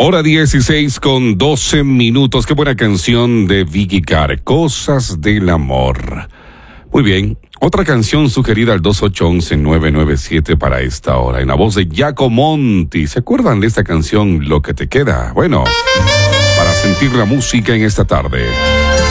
Hora 16 con 12 minutos. Qué buena canción de Vicky Carr, Cosas del Amor. Muy bien, otra canción sugerida al 2811-997 para esta hora, en la voz de Jaco Monti. ¿Se acuerdan de esta canción, Lo que te queda? Bueno, para sentir la música en esta tarde.